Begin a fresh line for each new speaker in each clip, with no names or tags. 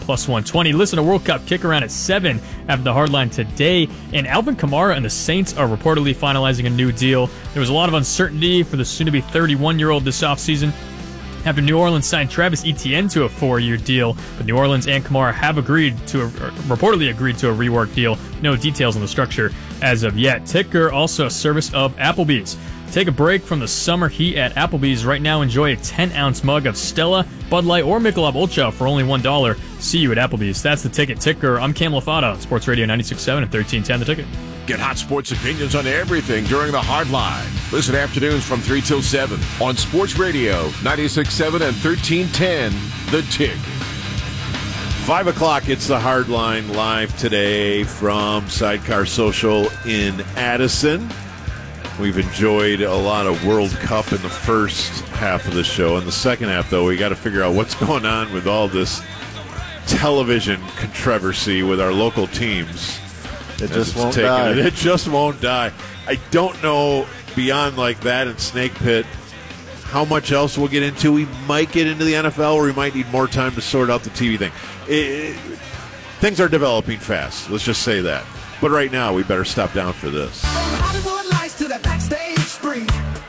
plus 120. Listen to World Cup kick around at 7 after the hardline today. And Alvin Kamara and the Saints are reportedly finalizing a new deal. There was a lot of uncertainty for the soon-to-be 31-year-old this offseason after New Orleans signed Travis Etienne to a 4-year deal, but New Orleans and Kamara have reportedly agreed to a rework deal. No details on the structure as of yet. Ticker, also a service of Applebee's. Take a break from the summer heat at Applebee's. Right now, enjoy a 10-ounce mug of Stella, Bud Light, or Michelob Ultra for only $1. See you at Applebee's. That's the Ticket. Ticker, I'm Cam Lafata, Sports Radio 96.7 and 1310 The Ticket.
Get hot sports opinions on everything during the Hard Line. Listen afternoons from 3 till 7 on Sports Radio 96.7 and 1310 The Ticket.
5 o'clock, it's the Hard Line live today from Sidecar Social in Addison. We've enjoyed a lot of World Cup in the first half of the show. In the second half, though, we got to figure out what's going on with all this television controversy with our local teams.
It just won't die.
It just won't die. I don't know, beyond like that and Snake Pit, how much else we'll get into. We might get into the NFL, or we might need more time to sort out the TV thing. Things are developing fast. Let's just say that. But right now, we better stop down for this.
From Hollywood lights to the backstage spree.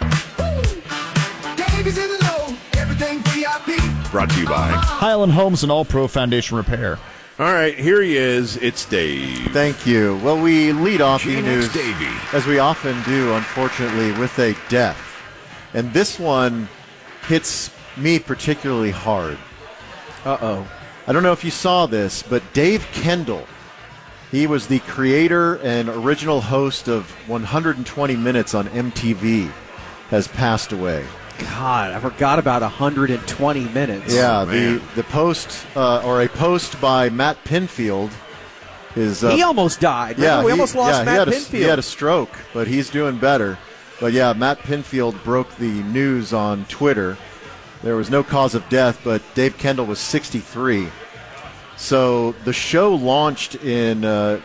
Davies in the low, everything VIP.
Brought to you by
Highland Homes and All Pro Foundation Repair.
All right, here he is. It's Dave.
Thank you. Well, we lead off E-News,
Davey.
as we often do, unfortunately, with a death. And this one hits me particularly hard.
Uh-oh.
I don't know if you saw this, but Dave Kendall, he was the creator and original host of 120 Minutes on MTV, has passed away.
God, I forgot about 120 minutes.
Yeah,
man.
the post, or a post by Matt Pinfield is...
He almost died.
Yeah,
we almost lost Matt Pinfield.
He had a stroke, but he's doing better. But yeah, Matt Pinfield broke the news on Twitter. There was no cause of death, but Dave Kendall was 63. So the show launched in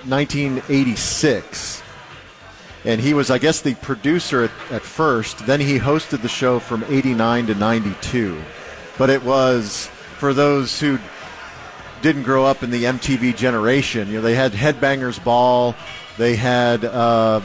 1986. And he was, I guess, the producer at first. Then he hosted the show from 89 to 92. But it was, for those who didn't grow up in the MTV generation, you know, they had Headbangers Ball. They had, Yo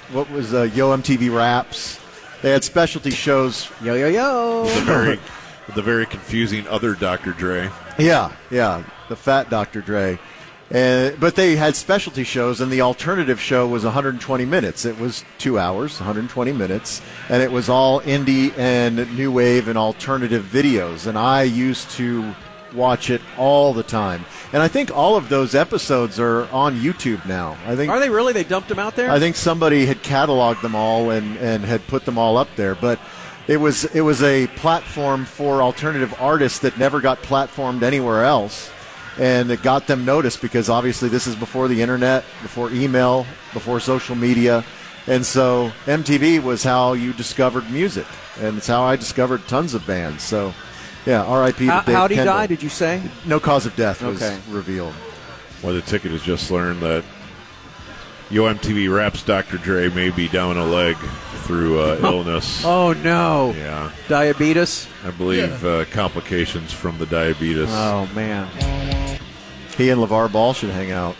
MTV Raps. They had specialty shows.
Yo, yo, yo.
The very confusing other Dr. Dre.
Yeah, the fat Dr. Dre. But they had specialty shows, and the alternative show was 120 minutes. It was 2 hours, 120 minutes, and it was all indie and new wave and alternative videos. And I used to watch it all the time. And I think all of those episodes are on YouTube now.
Are they really? They dumped them out there?
I think somebody had cataloged them all and had put them all up there. But it was a platform for alternative artists that never got platformed anywhere else. And it got them noticed because obviously this is before the internet, before email, before social media. And so MTV was how you discovered music. And it's how I discovered tons of bands. So, yeah, R.I.P. to Dave Kendall.
How did he die, did you say?
No cause of death was revealed.
Well, the Ticket has just learned that Yo MTV Raps Dr. Dre may be down a leg through illness.
Oh, no.
Yeah.
Diabetes?
I believe complications from the diabetes.
Oh, man.
He and LeVar Ball should hang out.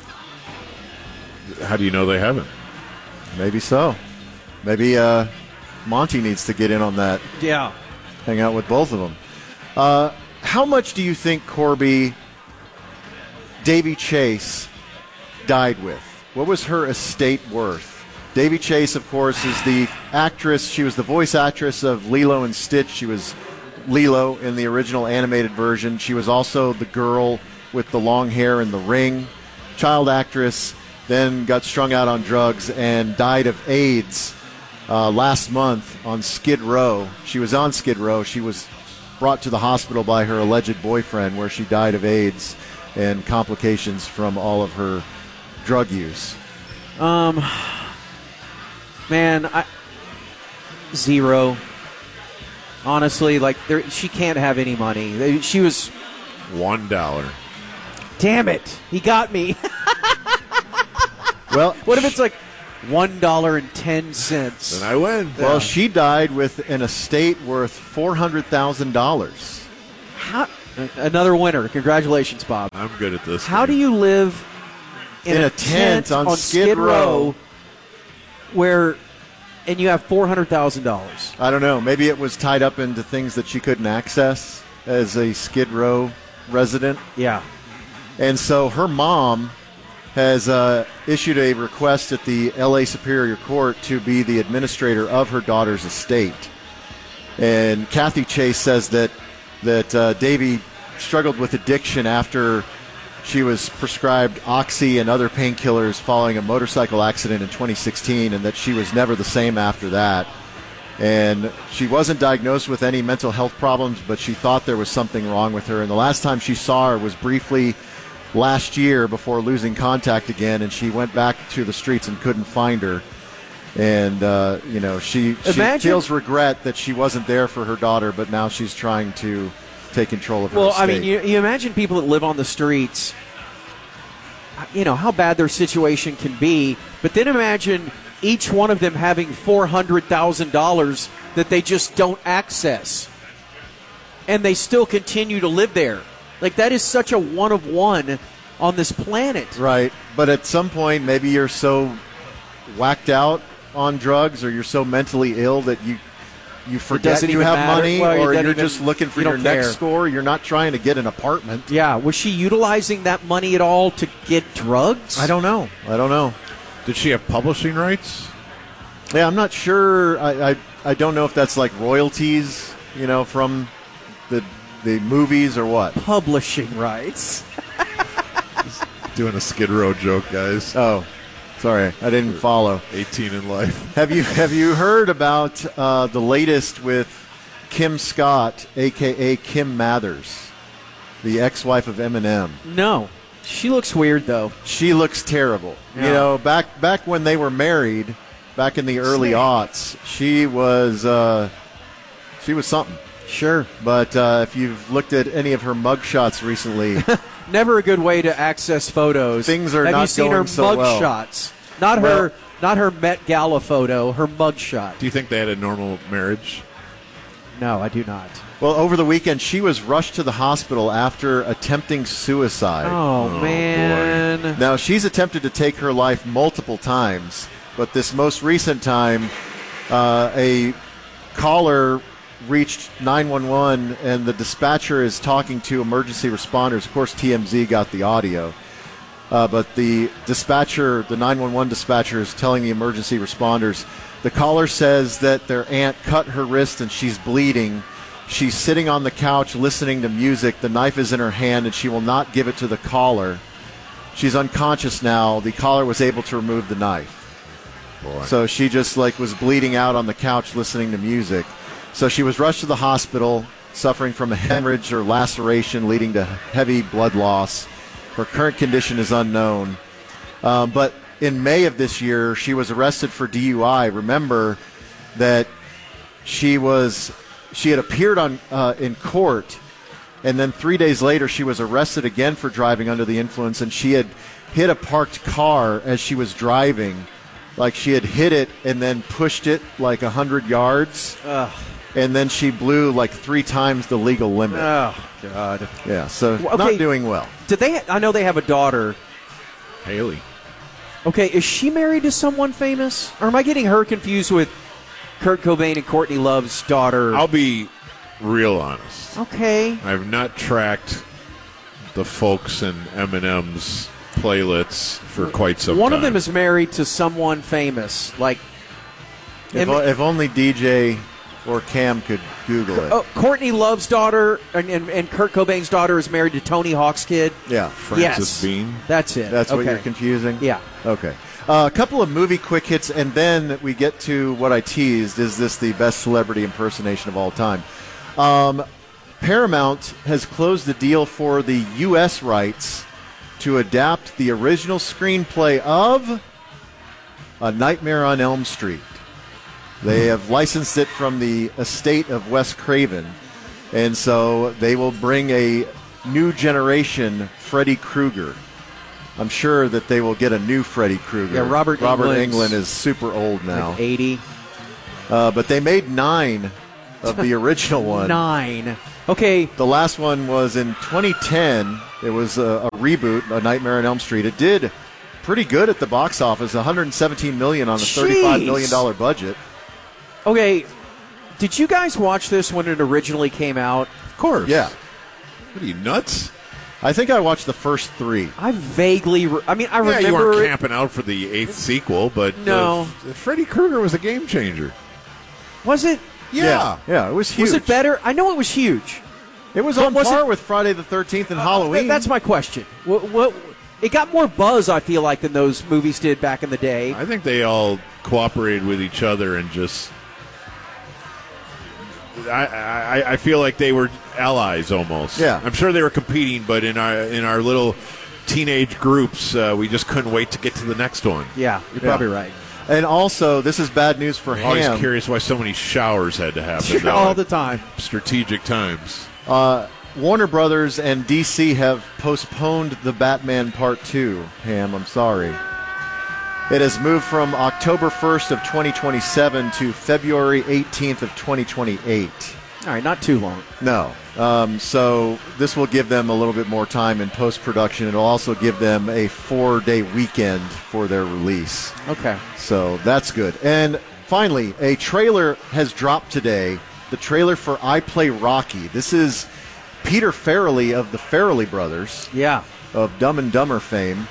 How do you know they haven't?
Maybe so. Maybe Monty needs to get in on that.
Yeah.
Hang out with both of them. How much do you think, Corby, Davy Chase died with? What was her estate worth? Davy Chase, of course, is the actress. She was the voice actress of Lilo and Stitch. She was Lilo in the original animated version. She was also the girl with the long hair in The Ring. Child actress, then got strung out on drugs and died of AIDS last month on Skid Row. She was on Skid Row. She was brought to the hospital by her alleged boyfriend, where she died of AIDS and complications from all of her drug use.
Man, zero. Honestly, she can't have any money. She was
$1.
Damn it! He got me.
Well,
what if it's like $1.10?
Then I win.
Well, she died with an estate worth $400,000.
How? Another winner. Congratulations, Bob.
I'm good at this.
How do you live in a tent on Skid Row and you have $400,000?
I don't know. Maybe it was tied up into things that she couldn't access as a Skid Row resident.
Yeah.
And so her mom has issued a request at the L.A. Superior Court to be the administrator of her daughter's estate. And Kathy Chase says that Davy struggled with addiction after she was prescribed Oxy and other painkillers following a motorcycle accident in 2016, and that she was never the same after that. And she wasn't diagnosed with any mental health problems, but she thought there was something wrong with her. And the last time she saw her was briefly last year before losing contact again, and she went back to the streets and couldn't find her. And, she feels regret that she wasn't there for her daughter, but now she's trying to take control of her estate.
I mean, you imagine people that live on the streets, how bad their situation can be, but then imagine each one of them having $400,000 that they just don't access, and they still continue to live there. Like, that is such a one of one on this planet.
Right, but at some point, maybe you're so whacked out on drugs or you're so mentally ill that you forget you have money, or you're just looking for your next score. You're not trying to get an apartment.
Yeah, was she utilizing that money at all to get drugs?
I don't know.
Did she have publishing rights?
Yeah, I'm not sure. I don't know if that's like royalties, from the movies or what.
Publishing rights.
Doing a Skid Row joke, guys.
Oh, sorry, I didn't follow.
18 in life.
Have you heard about the latest with Kim Scott, a.k.a. Kim Mathers, the ex-wife of Eminem?
No. She looks weird, though.
She looks terrible. Yeah. Back when they were married, back in the early aughts, she was something.
Sure.
But if you've looked at any of her mugshots recently...
Never a good way to access photos.
Things are
not
going so well.
Have you seen her mugshots? Not her Met Gala photo, her mugshot.
Do you think they had a normal marriage?
No, I do not.
Well, over the weekend, she was rushed to the hospital after attempting suicide.
Oh man.
Boy. Now, she's attempted to take her life multiple times, but this most recent time, a caller reached 911, and the dispatcher is talking to emergency responders. Of course, TMZ got the audio. But the dispatcher, the 911 dispatcher, is telling the emergency responders, the caller says that their aunt cut her wrist and she's bleeding. She's sitting on the couch listening to music. The knife is in her hand, and she will not give it to the caller. She's unconscious now. The caller was able to remove the knife.
Boy.
So she just was bleeding out on the couch listening to music. So she was rushed to the hospital, suffering from a hemorrhage or laceration leading to heavy blood loss. Her current condition is unknown. But in May of this year, she was arrested for DUI. Remember that she had appeared in court, and then 3 days later she was arrested again for driving under the influence, and she had hit a parked car as she was driving. Like, she had hit it and then pushed it 100 yards.
Ugh.
And then she blew 3 times the legal limit.
Oh, God.
Yeah, so not doing well.
I know they have a daughter.
Haley.
Okay, is she married to someone famous? Or am I getting her confused with Kurt Cobain and Courtney Love's daughter?
I'll be real honest.
Okay.
I've not tracked the folks in Eminem's playlists for quite some time.
One of them is married to someone famous.
If only DJ or Cam could Google it.
Oh, Courtney Love's daughter and Kurt Cobain's daughter is married to Tony Hawk's kid.
Yeah.
Francis Bean.
That's it.
That's what you're confusing?
Yeah.
Okay. A couple of movie quick hits, and then we get to what I teased. Is this the best celebrity impersonation of all time? Paramount has closed the deal for the U.S. rights to adapt the original screenplay of A Nightmare on Elm Street. They have licensed it from the estate of Wes Craven, and so they will bring a new generation Freddy Krueger. I'm sure that they will get a new Freddy Krueger.
Yeah, Robert
Englund is super old now.
80.
But they made 9 of the original one.
9. Okay.
The last one was in 2010. It was a reboot, A Nightmare on Elm Street. It did pretty good at the box office, $117 million on a $35 million budget.
Okay, did you guys watch this when it originally came out?
Of course.
Yeah.
What are you, nuts?
I think I watched the first 3.
I vaguely, I remember.
You weren't camping out for the 8th sequel, but
No.
Freddy Krueger was a game changer.
Was it?
Yeah.
Yeah, it was huge.
Was it better? I know it was huge.
It was
But
on
was
par
it-
with Friday the 13th and Halloween.
That's my question. What? It got more buzz, I feel like, than those movies did back in the day.
I think they all cooperated with each other and just. I feel like they were allies almost.
Yeah.
I'm sure they were competing, but in our little teenage groups, we just couldn't wait to get to the next one.
Yeah, you're probably right.
And also, this is bad news for
I'm always
Ham.
curious why so many showers had to happen.
All the time.
Strategic times.
Warner Brothers and DC have postponed the Batman Part 2. Ham, I'm sorry. It has moved from October 1st of 2027 to February 18th of 2028.
All right, not too long.
No. So this will give them a little bit more time in post-production. It'll also give them a 4-day weekend for their release.
Okay.
So that's good. And finally, a trailer has dropped today. The trailer for I Play Rocky. This is Peter Farrelly of the Farrelly Brothers.
Yeah.
Of Dumb and Dumber fame.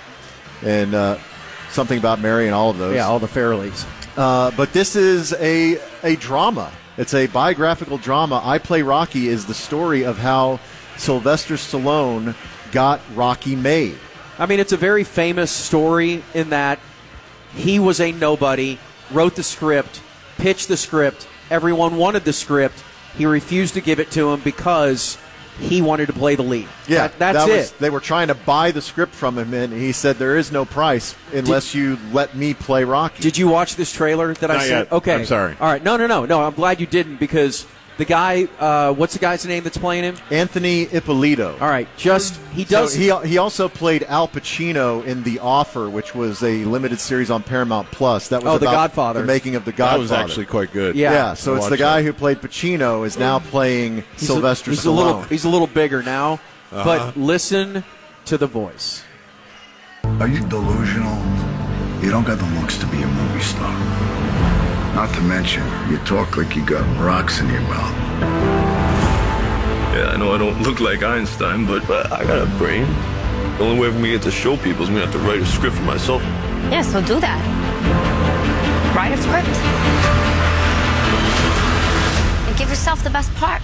And Something About Mary and all of those.
Yeah, all the Farrellys.
But this is a drama. It's a biographical drama. I Play Rocky is the story of how Sylvester Stallone got Rocky made.
I mean, it's a very famous story in that he was a nobody, wrote the script, pitched the script. Everyone wanted the script. He refused to give it to him because he wanted to play the lead.
Yeah,
that's it.
They were trying to buy the script from him, and he said, there is no price unless you let me play Rocky.
Did you watch this trailer that I
Not
sent?
yet.
Okay.
I'm sorry.
All right. No. I'm glad you didn't because the guy, what's the guy's name that's playing him?
Anthony Ippolito.
All right. He does.
So he also played Al Pacino in The Offer, which was a limited series on Paramount Plus. That was
The
about
Godfather.
the making of The Godfather.
That was actually quite good.
Yeah.
So it's the guy who played Pacino is now playing Sylvester Stallone.
He's a little bigger now, but listen to the voice.
Are you delusional? You don't got the looks to be a movie star. Not to mention, you talk like you got rocks in your mouth.
Yeah, I know I don't look like Einstein, but I got a brain. The only way for me to get to show people is me to have to write a script for myself.
Yeah, so do that. Write a script. And give yourself the best part.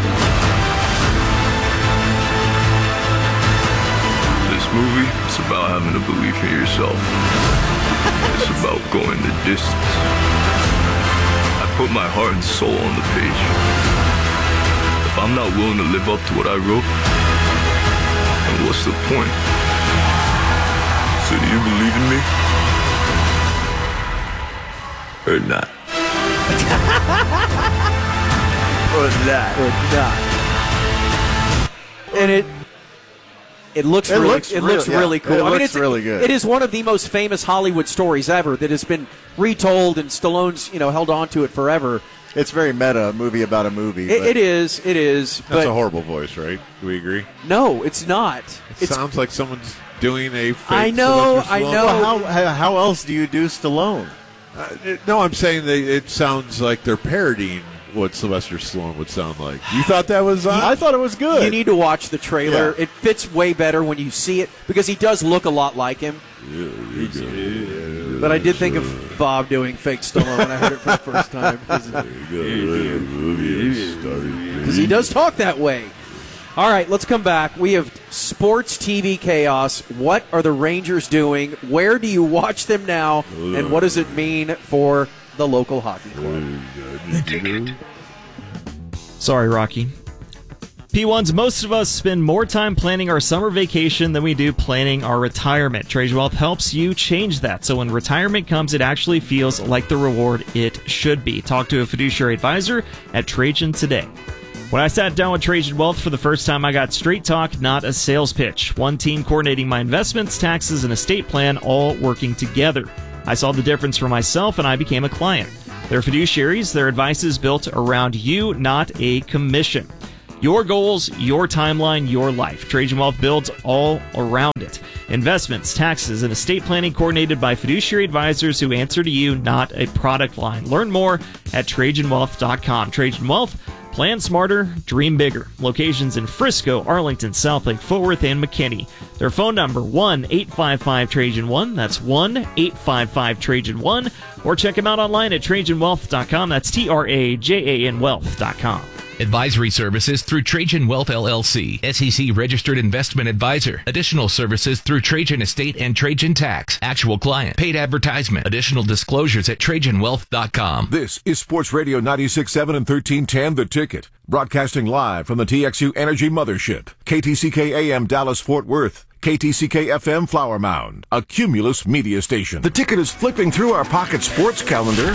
This movie is about having a belief in yourself. It's about going the distance. I put my heart and soul on the page. If I'm not willing to live up to what I wrote, then what's the point? So do you believe in me? Or not?
Or not. And it looks really cool.
It
I mean,
looks really good.
It is one of the most famous Hollywood stories ever that has been retold, and Stallone's held on to it forever.
It's very meta, a movie about a movie.
It is.
That's
but
a horrible voice, right? Do we agree?
no, it's not.
It sounds like someone's doing a fake
I know,
Sylvester
I
Stallone.
know.
Well, how else do you do Stallone?
No, I'm saying it sounds like they're parodying what Sylvester Stallone would sound like. You thought that was
I thought it was good.
You need to watch the trailer.
Yeah.
It fits way better when you see it because he does look a lot like him. But I did think of Bob doing fake Stallone when I heard it for the first time because he does talk that way. All right, let's come back. We have sports TV chaos. What are the Rangers doing? Where do you watch them now? And what does it mean for the local hockey club?
Sorry, Rocky. P1s, most of us spend more time planning our summer vacation than we do planning our retirement. Trajan Wealth helps you change that, so when retirement comes, it actually feels like the reward it should be. Talk to a fiduciary advisor at Trajan today. When I sat down with Trajan Wealth for the first time, I got straight talk, not a sales pitch. One team coordinating my investments, taxes, and estate plan, all working together. I saw the difference for myself, and I became a client. They're fiduciaries. Their advice is built around you, not a commission. Your goals, your timeline, your life. Trajan Wealth builds all around it. Investments, taxes, and estate planning coordinated by fiduciary advisors who answer to you, not a product line. Learn more at TrajanWealth.com. Trajan Wealth, plan smarter, dream bigger. Locations in Frisco, Arlington, Southlake, Fort Worth, and McKinney. Their phone number, 1-855-TRAJAN1. That's 1-855-TRAJAN1. Or check them out online at TrajanWealth.com. That's TRAJAN Wealth.com.
Advisory services through Trajan Wealth LLC, SEC registered investment advisor. Additional services through Trajan Estate and Trajan Tax. Actual client. Paid advertisement. Additional disclosures at TrajanWealth.com.
This is Sports Radio 96.7 and 1310 The Ticket. Broadcasting live from the TXU Energy Mothership. KTCK AM Dallas Fort Worth. KTCK FM Flower Mound, a Cumulus media station. The Ticket is flipping through our pocket sports calendar.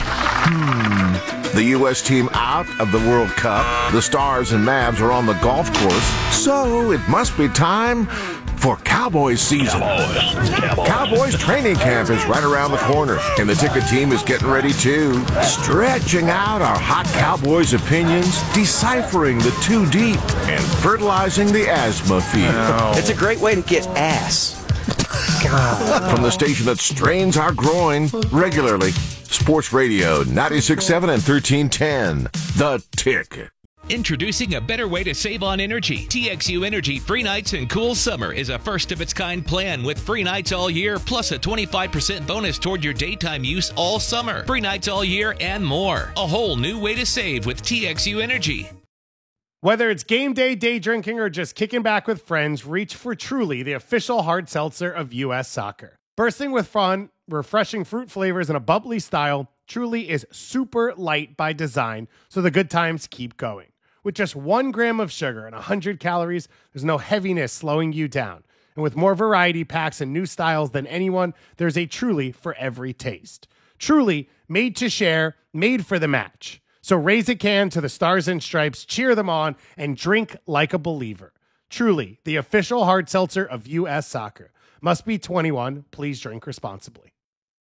The U.S. team out of the World Cup. The Stars and Mavs are on the golf course. So it must be time for Cowboys season. Cowboys training camp is right around the corner, and the Ticket team is getting ready too. Stretching out our hot Cowboys opinions, deciphering the too deep, and fertilizing the asthma field.
It's a great way to get ass.
God. From the station that strains our groin regularly, Sports Radio 96.7 and 1310, The Ticket.
Introducing a better way to save on energy. TXU Energy Free Nights and Cool Summer is a first-of-its-kind plan with free nights all year, plus a 25% bonus toward your daytime use all summer. Free nights all year and more. A whole new way to save with TXU Energy.
Whether it's game day, day drinking, or just kicking back with friends, reach for Truly, the official hard seltzer of U.S. Soccer. Bursting with fun, refreshing fruit flavors, and a bubbly style, Truly is super light by design, so the good times keep going. With just 1 gram of sugar and 100 calories, there's no heaviness slowing you down. And with more variety packs and new styles than anyone, there's a Truly for every taste. Truly, made to share, made for the match. So raise a can to the Stars and Stripes, cheer them on, and drink like a believer. Truly, the official hard seltzer of U.S. Soccer. Must be 21. Please drink responsibly.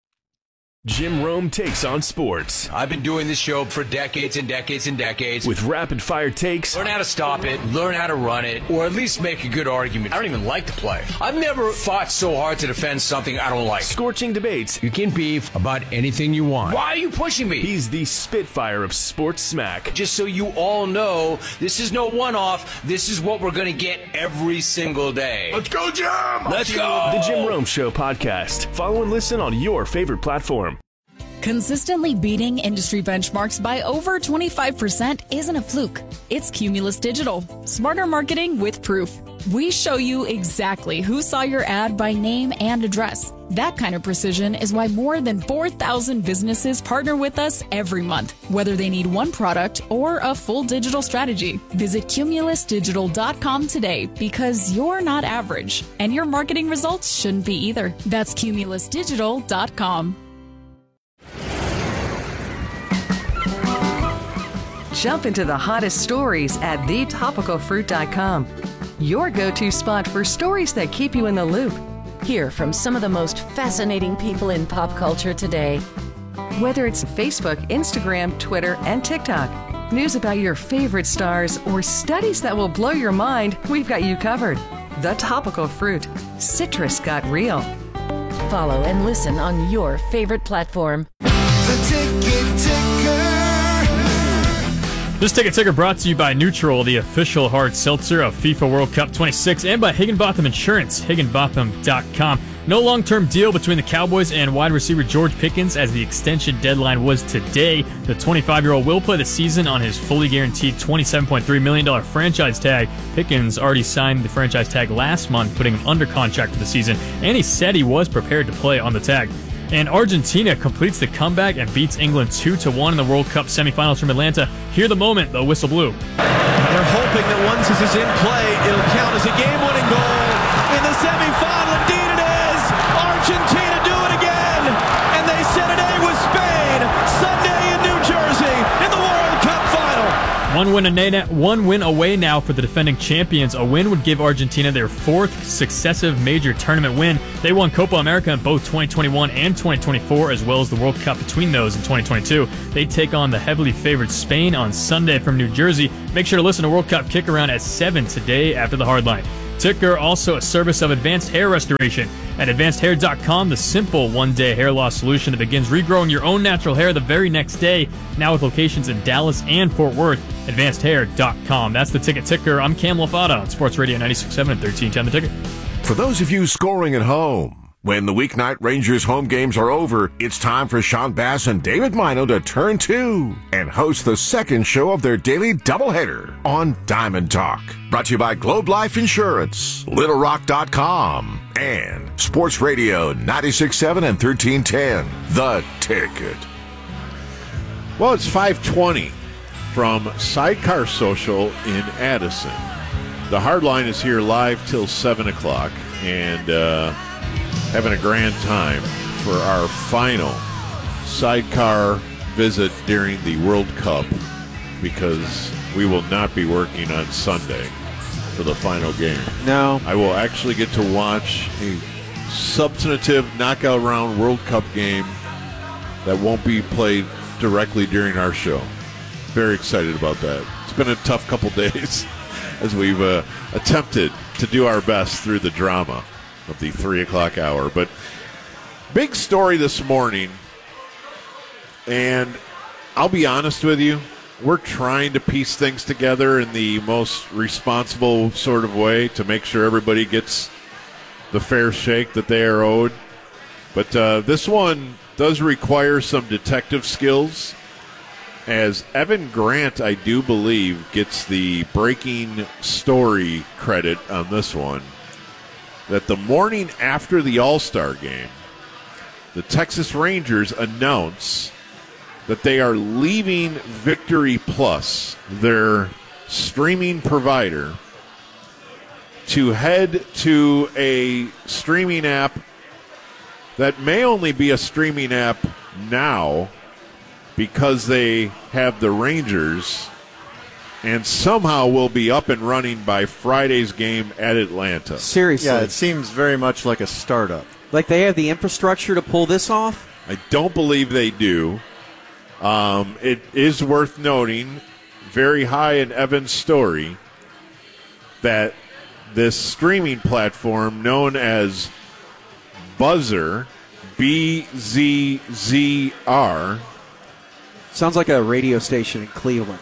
Jim Rome takes on sports.
I've been doing this show for decades and decades and decades.
With rapid-fire takes.
Learn how to stop it, learn how to run it, or at least make a good argument. I don't even like the play. I've never fought so hard to defend something I don't like.
Scorching debates.
You can beef about anything you want. Why are you pushing me?
He's the Spitfire of sports smack.
Just so you all know, this is no one-off. This is what we're going to get every single day.
Let's go, Jim!
Let's go!
The Jim Rome Show podcast. Follow and listen on your favorite platform.
Consistently beating industry benchmarks by over 25% isn't a fluke. It's Cumulus Digital. Smarter marketing with proof. We show you exactly who saw your ad by name and address. That kind of precision is why more than 4,000 businesses partner with us every month, whether they need one product or a full digital strategy. Visit cumulusdigital.com today because you're not average, and your marketing results shouldn't be either. That's cumulusdigital.com.
Jump into the hottest stories at thetopicalfruit.com. Your go-to spot for stories that keep you in the loop.
Hear from some of the most fascinating people in pop culture today.
Whether it's Facebook, Instagram, Twitter, and TikTok, news about your favorite stars, or studies that will blow your mind, we've got you covered. The Topical Fruit. Citrus got real.
Follow and listen on your favorite platform.
The Ticket Ticker.
This Ticket Ticker brought to you by Neutral, the official hard seltzer of FIFA World Cup 26, and by Higginbotham Insurance, higginbotham.com. No long-term deal between the Cowboys and wide receiver George Pickens as the extension deadline was today. The 25-year-old will play the season on his fully guaranteed $27.3 million franchise tag. Pickens already signed the franchise tag last month, putting him under contract for the season, and he said he was prepared to play on the tag. And Argentina completes the comeback and beats England 2-1 in the World Cup semifinals from Atlanta. Hear the moment the whistle blew.
They're hoping that once this is in play, it'll count as a game-winning goal in the semifinal. Indeed it is! Argentina do it again! And they set an A with Spain Sunday in New Jersey in the World Cup final.
One win away now for the defending champions. A win would give Argentina their 4th successive major tournament win. They won Copa America in both 2021 and 2024, as well as the World Cup between those in 2022. They take on the heavily favored Spain on Sunday from New Jersey. Make sure to listen to World Cup Kick Around at 7 today after the Hardline. Ticker, also a service of Advanced Hair Restoration. At AdvancedHair.com, the simple one-day hair loss solution that begins regrowing your own natural hair the very next day. Now with locations in Dallas and Fort Worth. AdvancedHair.com. That's the Ticker. I'm Cam Lafata on Sports Radio 96.7 and 1310 The Ticket.
For those of you scoring at home, when the weeknight Rangers home games are over, it's time for Sean Bass and David Mino to turn 2 and host the second show of their daily doubleheader on Diamond Talk. Brought to you by Globe Life Insurance, LittleRock.com, and Sports Radio 96.7 and 1310 The Ticket.
Well, it's 5:20 from Sidecar Social in Addison. The Hardline is here live till 7 o'clock, and having a grand time for our final sidecar visit during the World Cup, because we will not be working on Sunday for the final game.
No.
I will actually get to watch a substantive knockout round World Cup game that won't be played directly during our show. Very excited about that. It's been a tough couple days as we've attempted to do our best through the drama of the 3 o'clock hour. But big story this morning, and I'll be honest with you, we're trying to piece things together in the most responsible sort of way to make sure everybody gets the fair shake that they are owed. But this one does require some detective skills, as Evan Grant, I do believe, gets the breaking story credit on this one. That the morning after the All-Star game, the Texas Rangers announce that they are leaving Victory Plus, their streaming provider, to head to a streaming app that may only be a streaming app now because they have the Rangers, and somehow will be up and running by Friday's game at Atlanta.
Seriously.
Yeah, it seems very much like a startup.
Like they have the infrastructure to pull this off?
I don't believe they do. It is worth noting, very high in Evan's story, that this streaming platform known as Buzzer, BZZR.
Sounds like a radio station in Cleveland.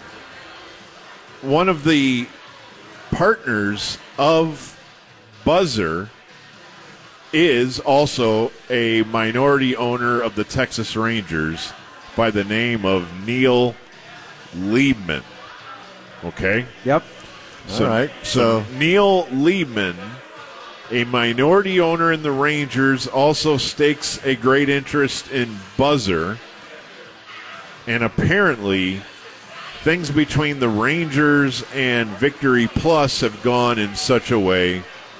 One of the partners of Buzzer is also a minority owner of the Texas Rangers by the name of Neil Liebman. Okay?
Yep.
So,
all right.
So Neil Liebman, a minority owner in the Rangers, also stakes a great interest in Buzzer. And apparently, things between the Rangers and Victory Plus have gone in such a way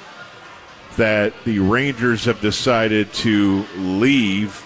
that the Rangers have decided to leave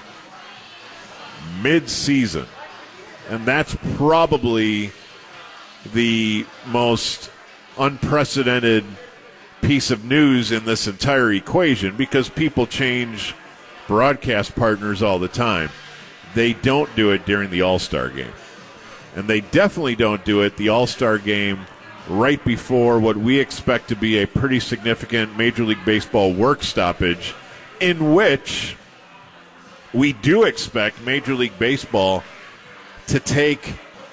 mid-season. And that's probably the most unprecedented piece of news in this entire equation, because people change broadcast partners all the time. They don't do it during the All-Star game. And they definitely don't do it the All-Star game right before what we expect to be a pretty significant Major League Baseball work stoppage, in which we do expect Major League Baseball to take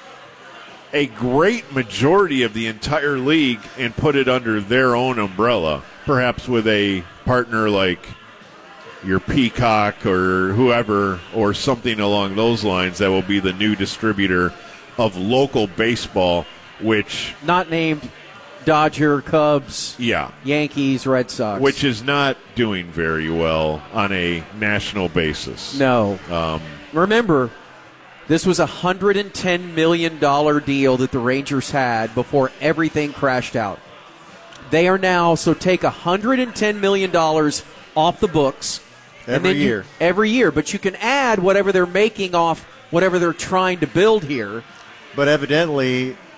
a great majority of the entire league and put it under their own umbrella, perhaps with a partner like your Peacock or whoever, or something along those lines that will be the new distributor of local baseball, which...
Not named Dodger, Cubs,
yeah,
Yankees, Red Sox.
Which is not doing very well on a national basis.
No. Remember, this was a $110 million deal that the Rangers had before everything crashed out. They are now, so take $110 million off the books. Every year. But you can add whatever they're making off whatever they're trying to build here.
But evidently,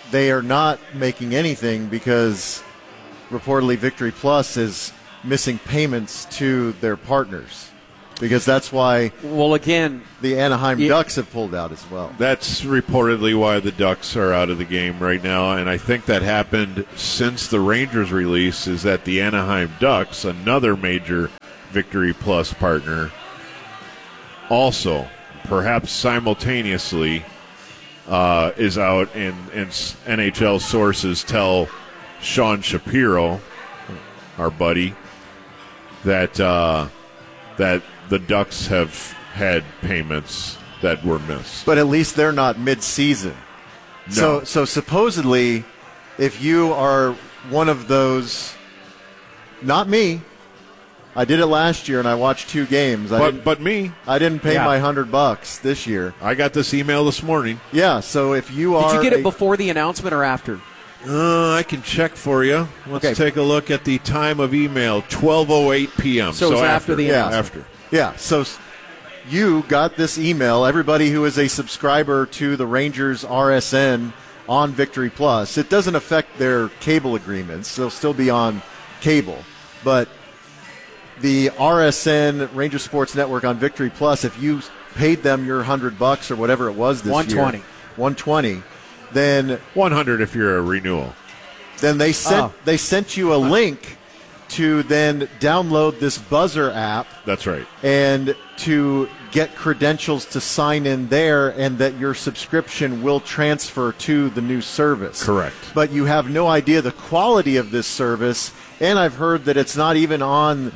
they are not making anything because reportedly Victory Plus is missing payments to their partners, because that's why the Anaheim Ducks have pulled out as well.
That's reportedly why the Ducks are out of the game right now, and I think that happened since the Rangers release, is that the Anaheim Ducks, another major Victory Plus partner, also perhaps simultaneously is out, and NHL sources tell Sean Shapiro, our buddy, that that the Ducks have had payments that were missed.
But at least they're not mid-season.
No.
So supposedly, if you are one of those, not me, I did it last year and I watched 2 games.
But me.
I didn't pay my $100 this year.
I got this email this morning.
Yeah, so if you are...
Did you get it before the announcement or after?
I can check for you. Let's take a look at the time of email, 12:08 p.m.
So it's after the announcement.
After.
Yeah, so you got this email. Everybody who is a subscriber to the Rangers RSN on Victory Plus, it doesn't affect their cable agreements. They'll still be on cable. But the RSN, Ranger Sports Network on Victory Plus, if you paid them your $100 or whatever it was this year, $120, then
$100 if you're a renewal.
Then they sent you a link to then download this Buzzer app.
That's right.
And to get credentials to sign in there, and that your subscription will transfer to the new service.
Correct.
But you have no idea the quality of this service, and I've heard that it's not even on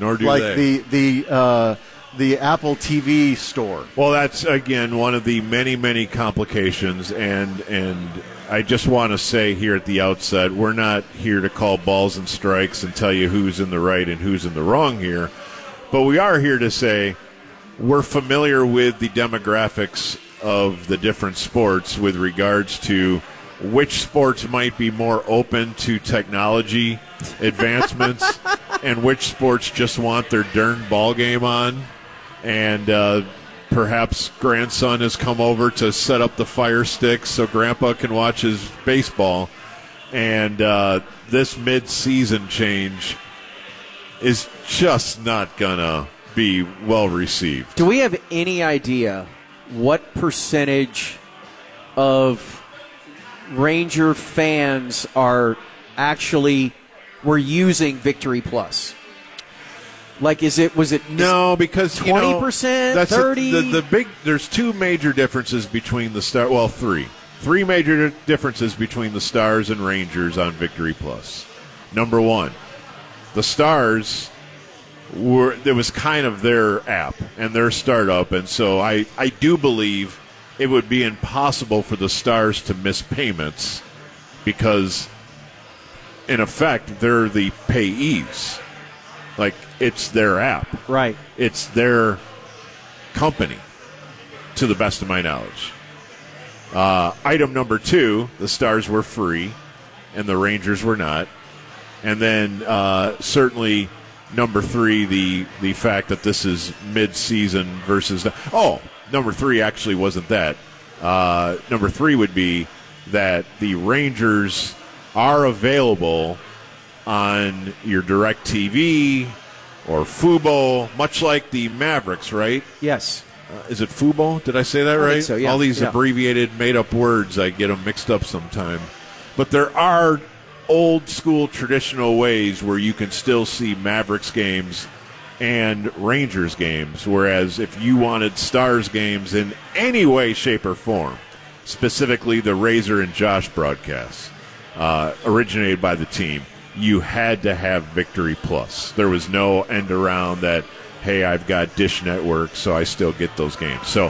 the Apple TV store.
Well, that's, again, one of the many, many complications, and I just want to say here at the outset, we're not here to call balls and strikes and tell you who's in the right and who's in the wrong here, but we are here to say we're familiar with the demographics of the different sports with regards to which sports might be more open to technology advancements and which sports just want their darn ball game on. And perhaps grandson has come over to set up the Fire Stick so grandpa can watch his baseball. And this mid-season change is just not going to be well received.
Do we have any idea what percentage of Ranger fans were using Victory Plus? Like, was it
no, because
20%,
that's
30%?
There's 2 major differences between the Stars. Well, 3 major differences between the Stars and Rangers on Victory Plus. Number 1, the Stars it was kind of their app and their startup, and so I do believe it would be impossible for the Stars to miss payments because, in effect, they're the payees. Like, it's their app.
Right.
It's their company, to the best of my knowledge. Item number 2, the Stars were free, and the Rangers were not. And then certainly number 3, the fact that this is mid-season versus... number 3 actually wasn't that. Number 3 would be that the Rangers are available on your DirecTV or Fubo, much like the Mavericks, right?
Yes.
Is it Fubo? Did I say that right?
I think so, yeah.
All these abbreviated, made-up words, I get them mixed up sometime. But there are old-school traditional ways where you can still see Mavericks games and Rangers games, whereas if you wanted Stars games in any way, shape, or form, specifically the Razor and Josh broadcasts, originated by the team, you had to have Victory Plus. There was no end around that, hey, I've got Dish Network, so I still get those games. So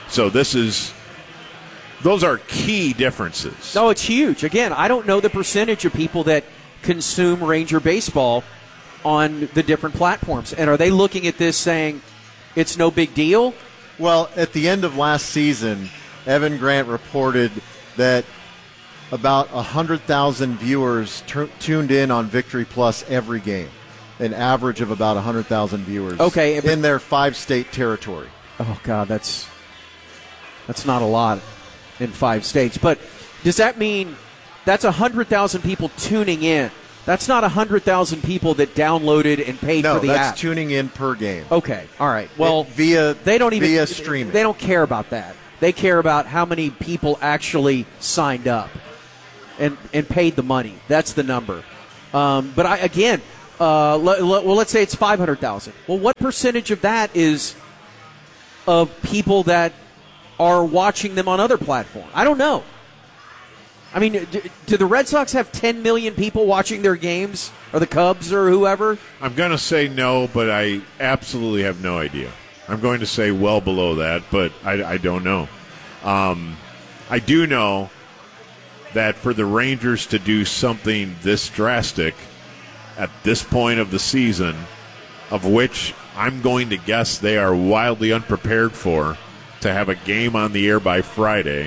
those are key differences.
No, it's huge. Again, I don't know the percentage of people that consume Ranger baseball on the different platforms. And are they looking at this saying it's no big deal?
Well, at the end of last season, Evan Grant reported that about 100,000 viewers tuned in on Victory Plus every game, an average of about 100,000 viewers in their 5-state territory.
Oh, God, that's not a lot in 5 states. But does that mean That's 100,000 people tuning in. That's not 100,000 people that downloaded and paid for the app.
No, that's tuning in per game.
Okay, all right. Well,
via streaming.
They don't care about that. They care about how many people actually signed up and paid the money. That's the number. But let's say it's 500,000. Well, what percentage of that is of people that are watching them on other platforms? I don't know. I mean, do the Red Sox have 10 million people watching their games, or the Cubs, or whoever?
I'm going to say no, but I absolutely have no idea. I'm going to say well below that, but I don't know. I do know that for the Rangers to do something this drastic at this point of the season, of which I'm going to guess they are wildly unprepared for, to have a game on the air by Friday,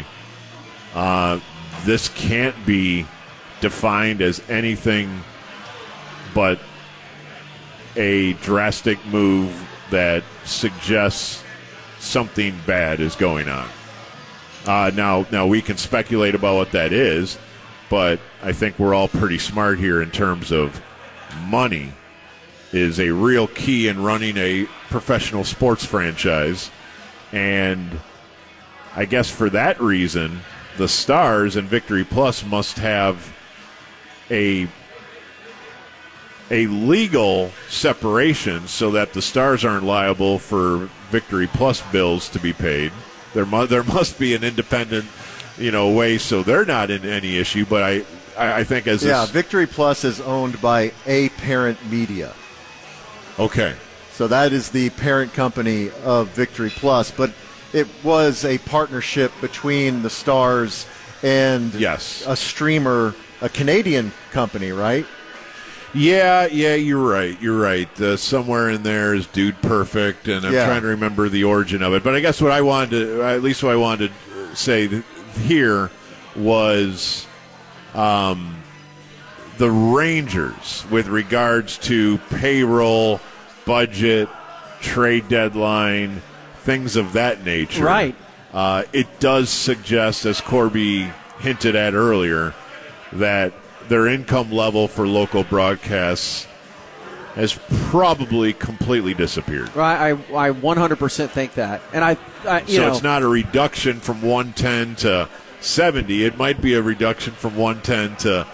this can't be defined as anything but a drastic move that suggests something bad is going on. Now we can speculate about what that is, but I think we're all pretty smart here in terms of money is a real key in running a professional sports franchise. And I guess for that reason, the Stars and Victory Plus must have a legal separation so that the Stars aren't liable for Victory Plus bills to be paid. There must be an independent, way so they're not in any issue. But I think
Victory Plus is owned by A Parent Media.
Okay.
So that is the parent company of Victory Plus, but it was a partnership between the Stars and a streamer, a Canadian company, right?
Yeah, you're right. Somewhere in there is Dude Perfect, and I'm trying to remember the origin of it. But I guess what I wanted to say here was the Rangers, with regards to payroll, budget, trade deadline, things of that nature.
Right.
It does suggest, as Corby hinted at earlier, that their income level for local broadcasts has probably completely disappeared.
Right, I 100% think that, and
it's not a reduction from 110 to 70. It might be a reduction from 110 to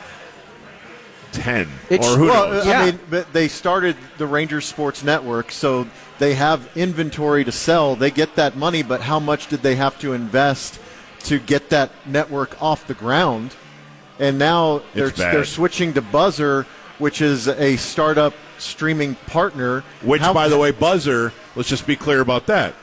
10, or who knows?
I mean, but they started the Rangers Sports Network, so they have inventory to sell. They get that money, but how much did they have to invest to get that network off the ground? And now they're switching to Buzzer, which is a startup streaming partner.
By the way, Buzzer, let's just be clear about that.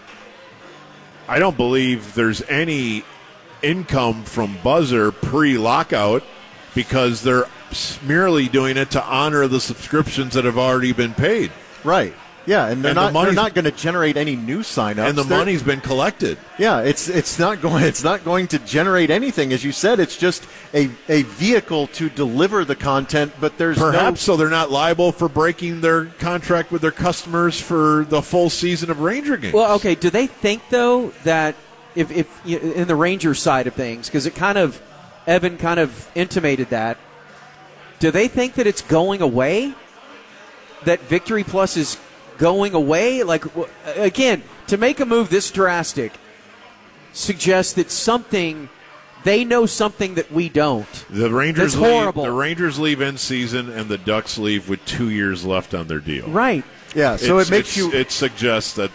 I don't believe there's any income from Buzzer pre-lockout, because they're merely doing it to honor the subscriptions that have already been paid.
Right. Yeah, and they're not going to generate any new signups.
And the money's been collected.
Yeah, it's not going to generate anything, as you said. It's just a vehicle to deliver the content, but
so they're not liable for breaking their contract with their customers for the full season of Ranger games.
Well, okay, do they think though that if in the Ranger side of things, because Evan kind of intimated that, do they think that it's going away? That Victory Plus is going away? Like, again, to make a move this drastic suggests that they know something that we don't.
The Rangers
That's horrible.
The Rangers leave in season, and the Ducks leave with 2 years left on their deal.
Right.
Yeah. So
it suggests that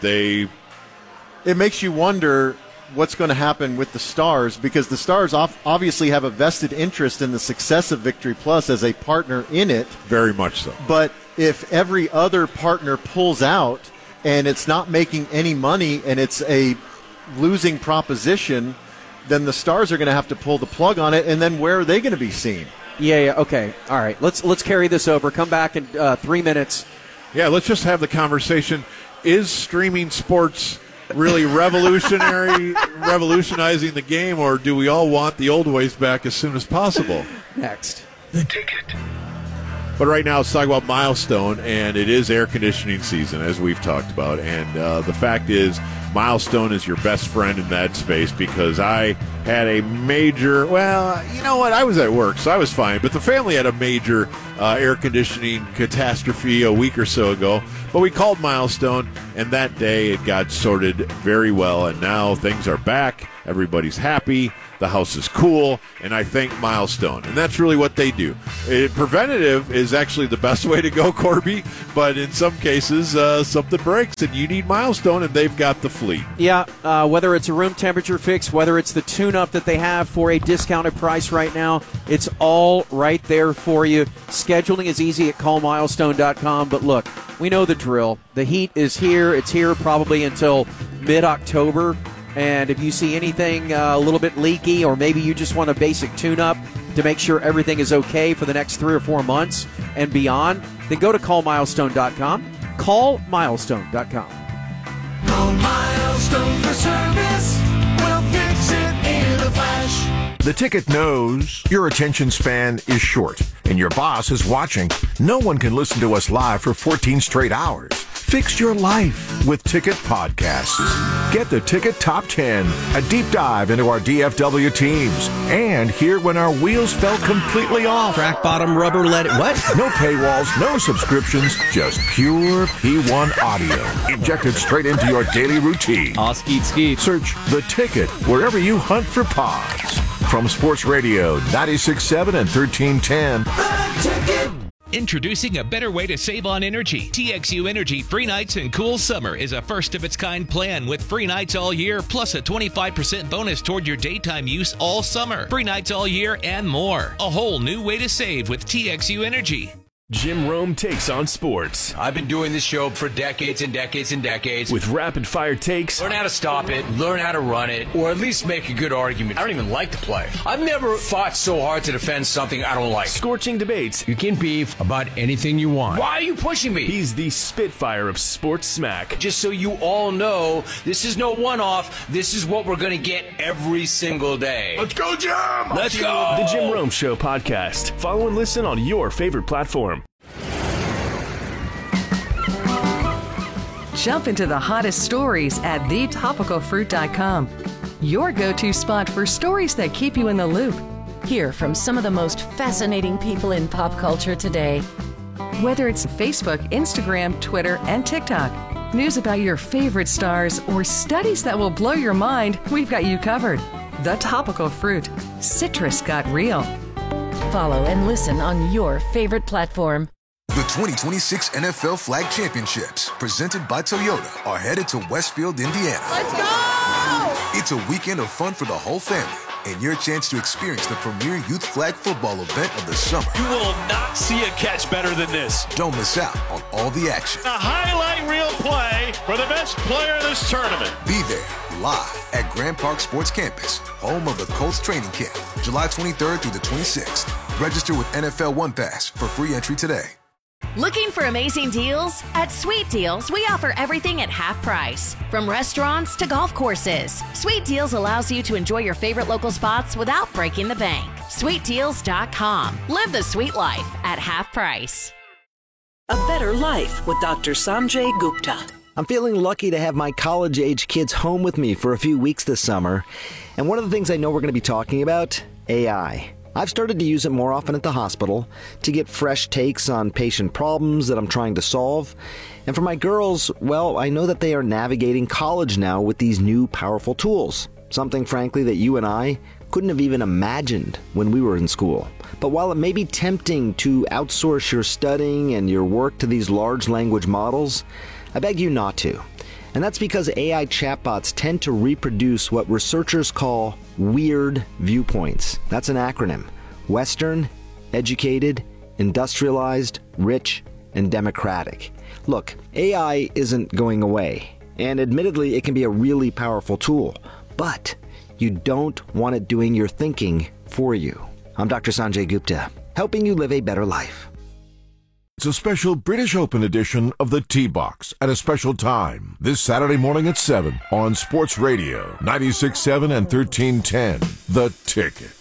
it makes you wonder what's going to happen with the Stars, because the Stars obviously have a vested interest in the success of Victory Plus as a partner in it.
Very much so.
But if every other partner pulls out and it's not making any money and it's a losing proposition, then the Stars are going to have to pull the plug on it, and then where are they going to be seen?
Yeah, okay. All right, let's carry this over. Come back in 3 minutes.
Yeah, let's just have the conversation. Is streaming sports really revolutionizing the game, or do we all want the old ways back as soon as possible?
Next.
The Ticket.
But right now, let's talk about Milestone, and it is air conditioning season, as we've talked about. And the fact is, Milestone is your best friend in that space, because I had a major, well, you know what, I was at work, so I was fine, but the family had a major air conditioning catastrophe a week or so ago. But we called Milestone, and that day it got sorted very well, and now things are back. Everybody's happy. The house is cool, and I thank Milestone. And that's really what they do. Preventative is actually the best way to go, Corby, but in some cases, something breaks, and you need Milestone, and they've got the fleet.
Yeah, whether it's a room temperature fix, whether it's the tune-up that they have for a discounted price right now, it's all right there for you. Scheduling is easy at callmilestone.com, but look, we know the drill. The heat is here. It's here probably until mid-October. And if you see anything a little bit leaky, or maybe you just want a basic tune-up to make sure everything is okay for the next 3 or 4 months and beyond, then go to callmilestone.com. Callmilestone.com.
Call Milestone for service. We'll fix it in a flash.
The Ticket knows your attention span is short and your boss is watching. No one can listen to us live for 14 straight hours. Fix your life with Ticket Podcasts. Get the Ticket Top 10, a deep dive into our DFW teams, and hear when our wheels fell completely off.
Crack bottom rubber let it, what?
No paywalls, no subscriptions, just pure P1 audio injected straight into your daily routine.
Skeet.
Search The Ticket wherever you hunt for pods. From Sports Radio 96.7 and 1310.
The Ticket.
Introducing a better way to save on energy. TXU Energy Free Nights and Cool Summer is a first-of-its-kind plan with free nights all year, plus a 25% bonus toward your daytime use all summer. Free nights all year and more. A whole new way to save with TXU Energy.
Jim Rome takes on sports.
I've been doing this show for decades and decades and decades.
With rapid-fire takes.
Learn how to stop it, learn how to run it, or at least make a good argument. I don't even like to play. I've never fought so hard to defend something I don't like.
Scorching debates.
You can beef about anything you want. Why are you pushing me?
He's the Spitfire of sports smack.
Just so you all know, this is no one-off. This is what we're going to get every single day.
Let's go, Jim!
Let's go!
The Jim Rome Show podcast. Follow and listen on your favorite platform.
Jump into the hottest stories at thetopicalfruit.com. Your go-to spot for stories that keep you in the loop.
Hear from some of the most fascinating people in pop culture today.
Whether it's Facebook, Instagram, Twitter, and TikTok, news about your favorite stars, or studies that will blow your mind, we've got you covered. The Topical Fruit. Citrus got real.
Follow and listen on your favorite platform.
The 2026 NFL Flag Championships, presented by Toyota, are headed to Westfield, Indiana.
Let's go!
It's a weekend of fun for the whole family, and your chance to experience the premier youth flag football event of the summer.
You will not see a catch better than this.
Don't miss out on all the action.
A highlight reel play for the best player in this tournament.
Be there, live at Grand Park Sports Campus, home of the Colts training camp, July 23rd through the 26th. Register with NFL One Pass for free entry today.
Looking for amazing deals? At Sweet Deals, we offer everything at half price. From restaurants to golf courses, Sweet Deals allows you to enjoy your favorite local spots without breaking the bank. SweetDeals.com. Live the sweet life at half price.
A better life with Dr. Sanjay Gupta.
I'm feeling lucky to have my college-age kids home with me for a few weeks this summer. And one of the things I know we're going to be talking about, AI. I've started to use it more often at the hospital to get fresh takes on patient problems that I'm trying to solve. And for my girls, well, I know that they are navigating college now with these new powerful tools. Something, frankly, that you and I couldn't have even imagined when we were in school. But while it may be tempting to outsource your studying and your work to these large language models, I beg you not to. And that's because AI chatbots tend to reproduce what researchers call weird viewpoints. That's an acronym. Western, educated, industrialized, rich, and democratic. Look, AI isn't going away. And admittedly, it can be a really powerful tool. But you don't want it doing your thinking for you. I'm Dr. Sanjay Gupta, helping you live a better life.
It's a special British Open edition of the T-Box at a special time this Saturday morning at 7 on Sports Radio 96.7 and 1310. The Ticket.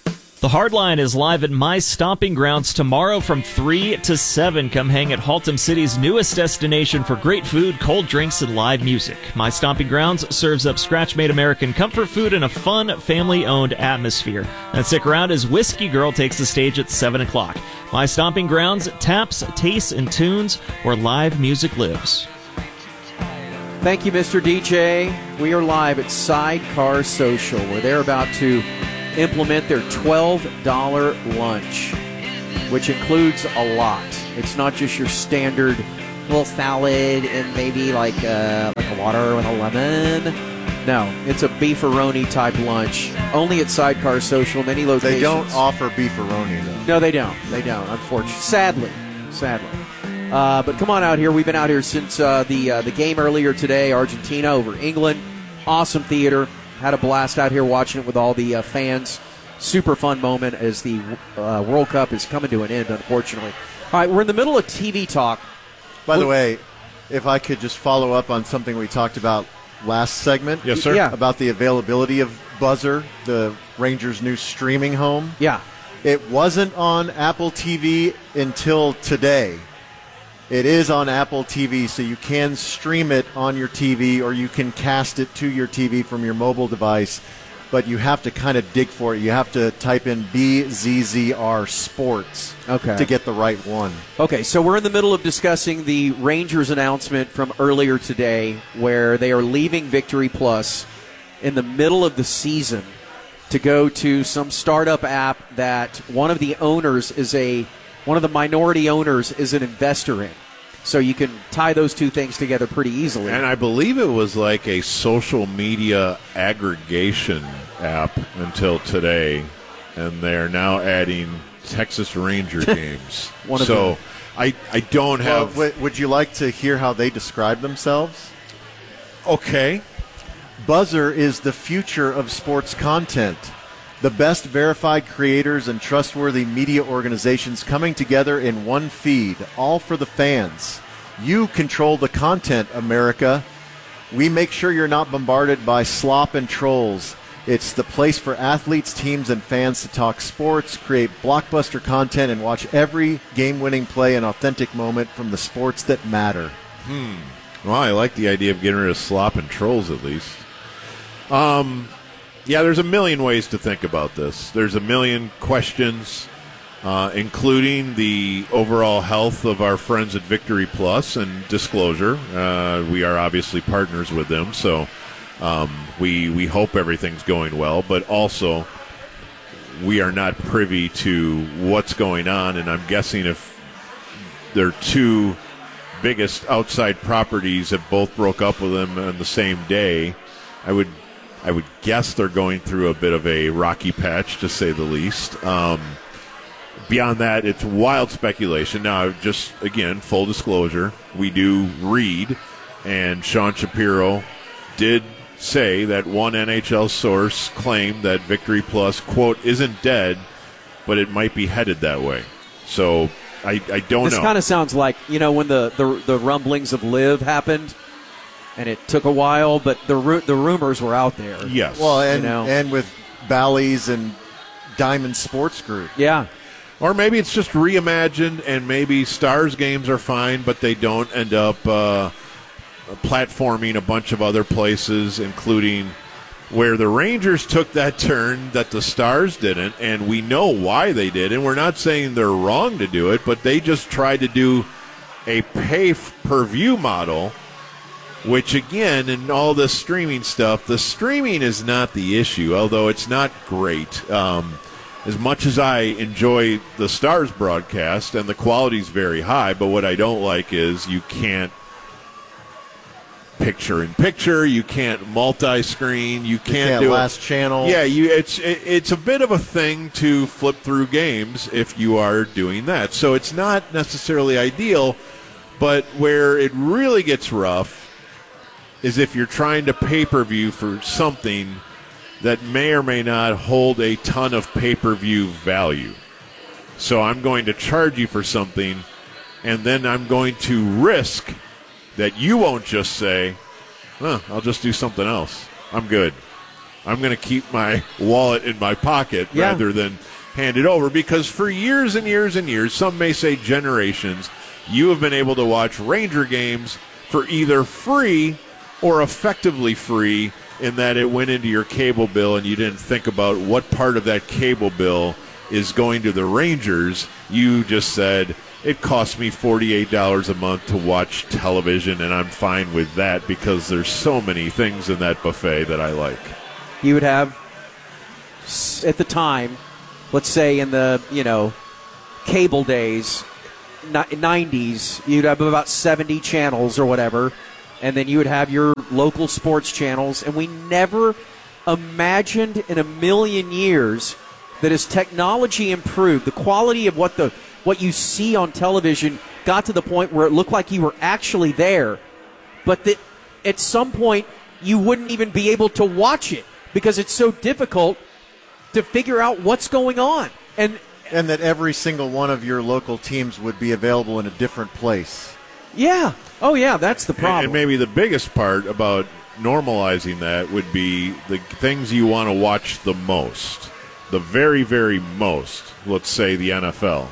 The Hardline is live at My Stomping Grounds tomorrow from 3 to 7. Come hang at Haltom City's newest destination for great food, cold drinks, and live music. My Stomping Grounds serves up scratch-made American comfort food in a fun, family-owned atmosphere. And stick around as Whiskey Girl takes the stage at 7 o'clock. My Stomping Grounds, taps, tastes, and tunes where live music lives.
Thank you, Mr. DJ. We are live at Sidecar Social, where they're about to implement their $12 lunch, which includes a lot. It's not just your standard little salad and maybe like a water with a lemon. No, it's a beefaroni type lunch. Only at Sidecar Social, many locations.
They don't offer beefaroni, though.
No, they don't. They don't, unfortunately. Sadly. But come on out here. We've been out here since the game earlier today, Argentina over England. Awesome theater. Had a blast out here watching it with all the fans. Super fun moment as the World Cup is coming to an end, unfortunately. All right, we're in the middle of TV talk.
By the way, if I could just follow up on something we talked about last segment.
Yes, sir.
Yeah.
About the availability of Buzzer, the Rangers' new streaming home.
Yeah.
It wasn't on Apple TV until today. It is on Apple TV, so you can stream it on your TV or you can cast it to your TV from your mobile device, but you have to kind of dig for it. You have to type in BZZR Sports to get the right one.
Okay, so we're in the middle of discussing the Rangers announcement from earlier today where they are leaving Victory Plus in the middle of the season to go to some startup app that one of the minority owners is an investor in. So you can tie those two things together pretty easily.
And I believe it was like a social media aggregation app until today, and they're now adding Texas Ranger games. I don't have...
Well, would you like to hear how they describe themselves?
Okay.
Buzzer is the future of sports content. The best verified creators and trustworthy media organizations coming together in one feed, all for the fans. You control the content, America. We make sure you're not bombarded by slop and trolls. It's the place for athletes, teams, and fans to talk sports, create blockbuster content, and watch every game-winning play and authentic moment from the sports that matter.
Well, I like the idea of getting rid of slop and trolls at least. Yeah, there's a million ways to think about this. There's a million questions, including the overall health of our friends at Victory Plus and disclosure. We are obviously partners with them, so we hope everything's going well. But also, we are not privy to what's going on, and I'm guessing if their two biggest outside properties have both broke up with them on the same day, I would guess they're going through a bit of a rocky patch, to say the least. Beyond that, it's wild speculation. Now, just, again, full disclosure, we do read, and Sean Shapiro did say that one NHL source claimed that Victory Plus, quote, isn't dead, but it might be headed that way. So I don't know.
This kind of sounds like, when the rumblings of Live happened, and it took a while, but the rumors were out there.
Yes.
Well, and with Bally's and Diamond Sports Group.
Yeah.
Or maybe it's just reimagined, and maybe Stars games are fine, but they don't end up platforming a bunch of other places, including where the Rangers took that turn that the Stars didn't, and we know why they did. And we're not saying they're wrong to do it, but they just tried to do a pay-per-view model, which, again, in all this streaming stuff, the streaming is not the issue, although it's not great. As much as I enjoy the Stars broadcast, and the quality's very high, but what I don't like is you can't picture-in-picture, you can't multi-screen, you can't do
last channel.
Yeah, it's a bit of a thing to flip through games if you are doing that. So it's not necessarily ideal, but where it really gets rough is if you're trying to pay-per-view for something that may or may not hold a ton of pay-per-view value. So I'm going to charge you for something, and then I'm going to risk that you won't just say, I'll just do something else. I'm good. I'm going to keep my wallet in my pocket rather than handed over, because for years and years and years, some may say generations, you have been able to watch Ranger games for either free or effectively free, in that it went into your cable bill and you didn't think about what part of that cable bill is going to the Rangers. You just said, it costs me $48 a month to watch television, and I'm fine with that because there's so many things in that buffet that I like.
You would have, at the time, let's say in the, cable days, 90s, you'd have about 70 channels or whatever, and then you would have your local sports channels, and we never imagined in a million years that as technology improved, the quality of what you see on television got to the point where it looked like you were actually there, but that at some point you wouldn't even be able to watch it because it's so difficult to figure out what's going on. And
that every single one of your local teams would be available in a different place.
Yeah. Oh, yeah, that's the problem.
And maybe the biggest part about normalizing that would be the things you want to watch the most, the very, very most, let's say the NFL,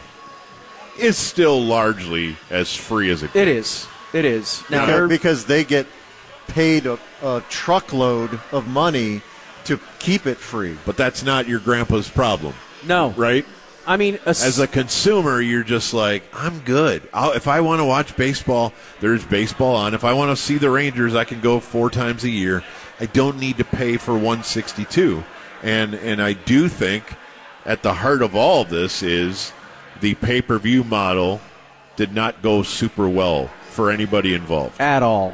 is still largely as free as it
is. It is.
Now, because they get paid a truckload of money to keep it free.
But that's not your grandpa's problem.
No.
Right?
I mean,
as a consumer, you're just like, I'm good. If I want to watch baseball, there's baseball on. If I want to see the Rangers, I can go 4 times a year. I don't need to pay for $162. And I do think at the heart of all this is the pay-per-view model did not go super well for anybody involved.
At all.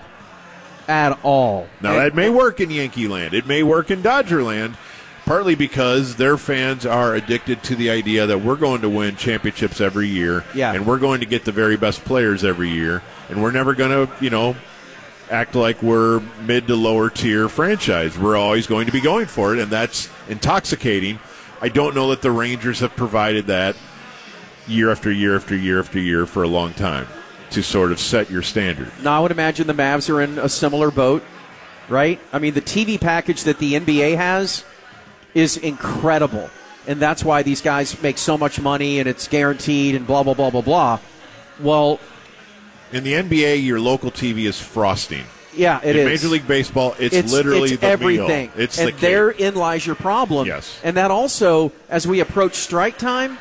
Now,
that may work in Yankee land. It may work in Dodger land. Partly because their fans are addicted to the idea that we're going to win championships every year, and we're going to get the very best players every year, and we're never going to, act like we're mid to lower tier franchise. We're always going to be going for it, and that's intoxicating. I don't know that the Rangers have provided that year after year after year after year for a long time to sort of set your standard.
Now, I would imagine the Mavs are in a similar boat, right? I mean, the TV package that the NBA has is incredible, and that's why these guys make so much money and it's guaranteed and blah, blah, blah, blah, blah. Well,
in the NBA, your local TV is frosting.
Yeah, it is.
In Major League Baseball, it's literally
it's
the
everything.
meal. It's
and
the cake.
therein lies your problem.
Yes.
And that also, as we approach strike time,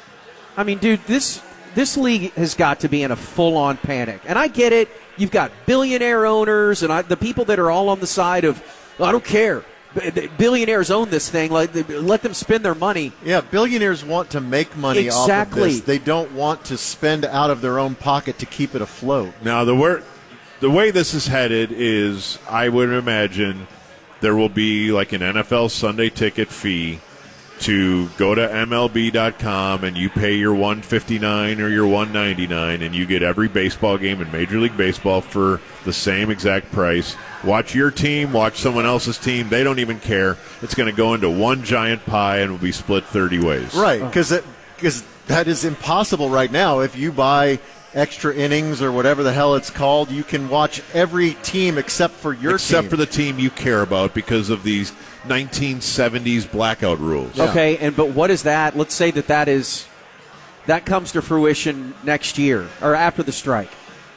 I mean, dude, this league has got to be in a full-on panic. And I get it. You've got billionaire owners and the people that are all on the side of, I don't care. Billionaires own this thing. Let them spend their money.
Yeah, billionaires want to make money off of this. They don't want to spend out of their own pocket to keep it afloat.
Now, the way this is headed is, I would imagine there will be like an NFL Sunday ticket fee to go to MLB.com and you pay your $159 or your $199 and you get every baseball game in Major League Baseball for the same exact price. Watch your team, watch someone else's team. They don't even care. It's going to go into one giant pie and will be split 30 ways.
Right, because that is impossible right now. If you buy extra innings or whatever the hell it's called, you can watch every team except for your team.
Except for the team you care about because of these 1970s blackout rules.
Yeah. Okay, but what is that? Let's say that comes to fruition next year or after the strike.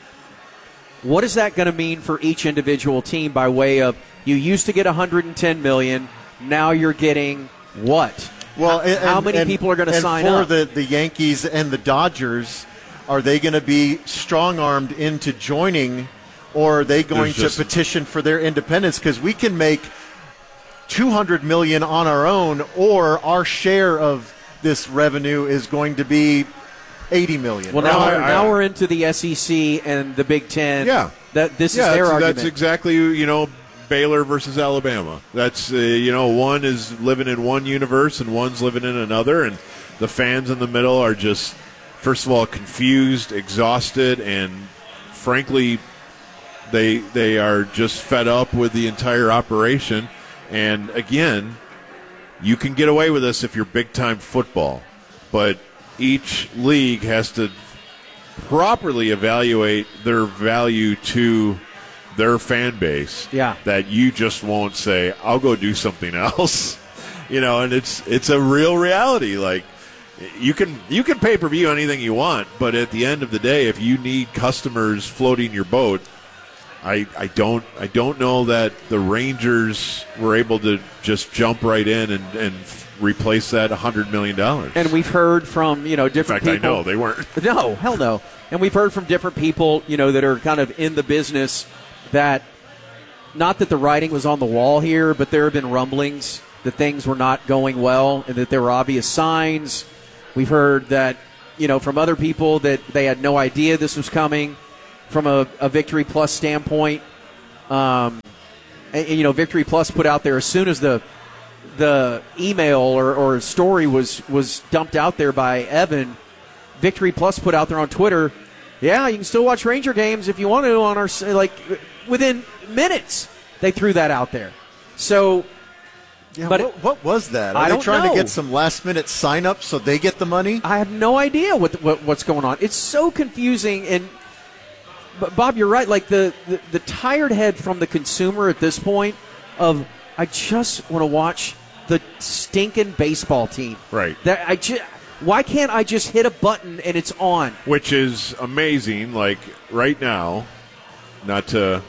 What is that going to mean for each individual team by way of you used to get $110 million, now you're getting what?
Well,
how many people are going to sign up?
For the Yankees and the Dodgers, are they going to be strong-armed into joining, or are they going to petition for their independence? Because we can make $200 million on our own, or our share of this revenue is going to be $80 million.
Well, now we're into the SEC and the Big Ten.
Yeah,
this is their argument.
That's exactly Baylor versus Alabama. That's one is living in one universe and one's living in another, and the fans in the middle are just, first of all, confused, exhausted, and frankly, they are just fed up with the entire operation. And again, you can get away with this if you're big-time football, but each league has to properly evaluate their value to their fan base.
Yeah.
That you just won't say, I'll go do something else. And it's a real reality. Like, you can pay-per-view anything you want, but at the end of the day, if you need customers floating your boat, I don't know that the Rangers were able to just jump right in and replace that $100 million.
And we've heard from different people.
In fact, I know they weren't.
No, hell no. And we've heard from different people that are kind of in the business that, not that the writing was on the wall here, but there have been rumblings that things were not going well and that there were obvious signs. We've heard that from other people that they had no idea this was coming. From a Victory Plus standpoint, Victory Plus put out there as soon as the email or story was dumped out there by Evan. Victory Plus put out there on Twitter, yeah, you can still watch Ranger games if you want to on our within minutes. They threw that out there. So,
yeah,
but
what was that? Are they trying to get some last minute sign ups so they get the money?
I have no idea what's going on. It's so confusing. And But Bob, you're right. Like the tired head from the consumer at this point of, I just want to watch the stinking baseball team.
Right.
Why can't I just hit a button and it's on?
Which is amazing. Like right now, not to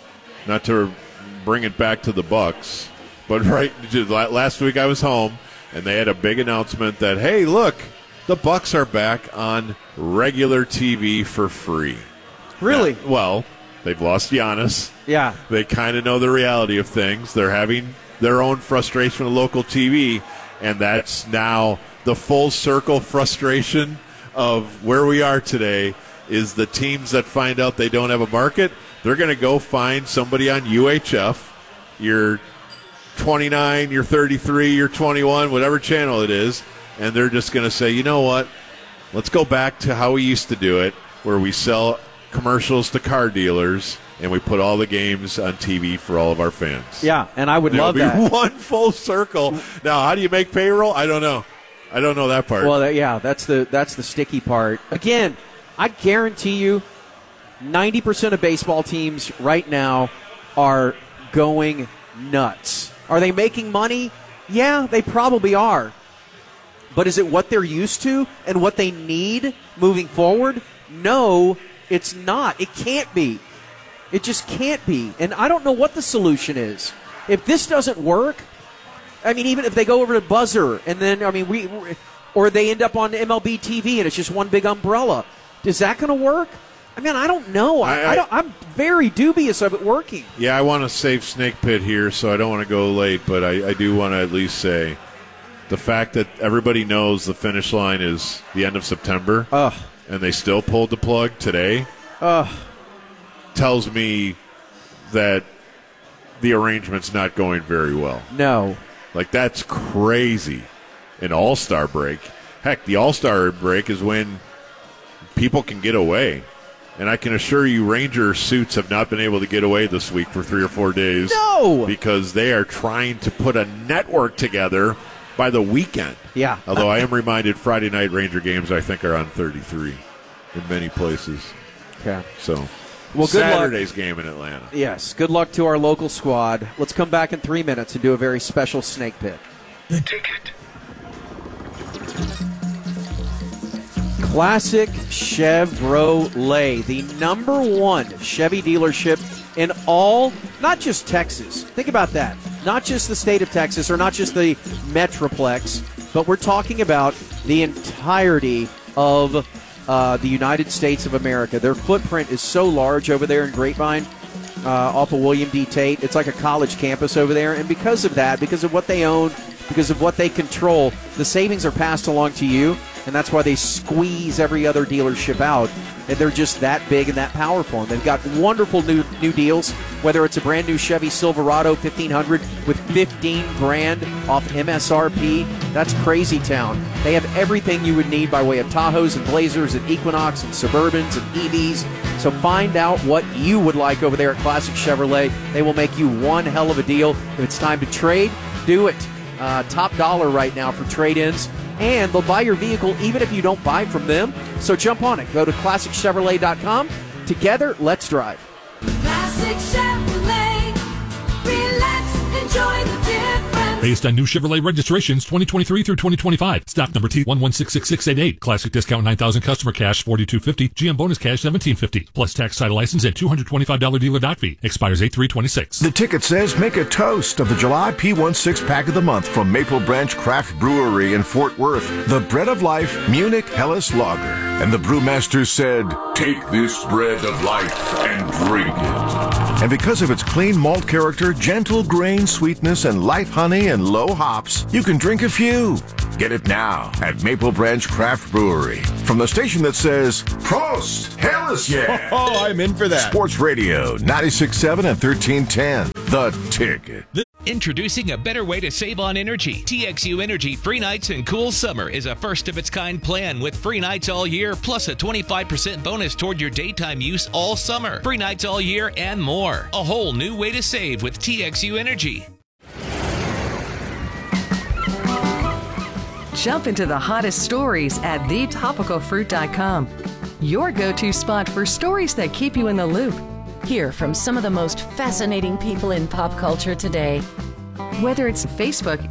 bring it back to the Bucks, but last week I was home and they had a big announcement that, hey, look, the Bucks are back on regular TV for free.
Really?
Yeah, well, they've lost Giannis.
Yeah.
They kind of know the reality of things. They're having their own frustration with local TV, and that's now the full circle frustration of where we are today is the teams that find out they don't have a market, they're going to go find somebody on UHF, your 29, your 33, your 21, whatever channel it is, and they're just going to say, you know what, let's go back to how we used to do it, where we sell commercials to car dealers, and we put all the games on TV for all of our fans.
Yeah, and I would love
that.
that.
One full circle. Now, how do you make payroll? I don't know. I don't know that part.
Well, that's the sticky part. Again, I guarantee you 90% of baseball teams right now are going nuts. Are they making money? Yeah, they probably are. But is it what they're used to and what they need moving forward? No, it's not. It can't be. It just can't be. And I don't know what the solution is. If this doesn't work, I mean, even if they go over to Buzzer and then, or they end up on MLB TV and it's just one big umbrella, is that going to work? I mean, I don't know. I'm very dubious of it working.
Yeah, I want to save Snake Pit here, so I don't want to go late, but I do want to at least say the fact that everybody knows the finish line is the end of September, and they still pulled the plug today, tells me that the arrangement's not going very well.
No.
Like, that's crazy. An All-Star break. Heck, the All-Star break is when people can get away. And I can assure you Ranger suits have not been able to get away this week for 3 or 4 days.
No!
Because they are trying to put a network together by the weekend.
Yeah.
Although I am reminded Friday night Ranger games, I think, are on 33 in many places.
Okay.
So,
well, good
Saturday's
luck.
game in Atlanta.
Yes. Good luck to our local squad. Let's come back in 3 minutes and do a very special Snake Pit.
The Ticket.
Classic Chevrolet, the #1 Chevy dealership in all, not just Texas. Think about that. Not just the state of Texas or not just the Metroplex, but we're talking about the entirety of the United States of America. Their footprint is so large over there in Grapevine, off of William D. Tate. It's like a college campus over there. And because of that, because of what they own, because of what they control, the savings are passed along to you. And that's why they squeeze every other dealership out. And they're just that big and that powerful. And they've got wonderful new deals, whether it's a brand new Chevy Silverado 1500 with $15,000 off MSRP. That's crazy town. They have everything you would need by way of Tahoes and Blazers and Equinox and Suburbans and EVs. So find out what you would like over there at Classic Chevrolet. They will make you one hell of a deal. If it's time to trade, do it. Top dollar right now for trade-ins. And they'll buy your vehicle even if you don't buy from them. So jump on it. Go to ClassicChevrolet.com. Together, let's drive.
Classic Chevrolet. Relax, enjoy the difference.
Based on new Chevrolet registrations 2023 through 2025. Stock number T11666688. Classic discount 9,000 customer cash $4,250. GM bonus cash $1,750. Plus tax, title license, and $225 dealer doc fee. Expires 8/3/26.
The ticket says make a toast of the July P16 pack of the month from Maple Branch Craft Brewery in Fort Worth. The Bread of Life Munich Helles Lager. And the brewmaster said, take this bread of life and drink it. And because of its clean malt character, gentle grain sweetness, and light honey and low hops, you can drink a few. Get it now at Maple Branch Craft Brewery. From the station that says, Prost! Helles yeah!
Oh, I'm in for that.
Sports Radio, 96.7 and 1310. The Ticket.
Introducing a better way to save on energy. TXU Energy Free Nights and Cool Summer is a first-of-its-kind plan with free nights all year, plus a 25% bonus toward your daytime use all summer. Free nights all year and more. A whole new way to save with TXU Energy.
Jump into the hottest stories at thetopicalfruit.com. Your go-to spot for stories that keep you in the loop.
Hear from some of the most fascinating people in pop culture today.
Whether it's Facebook,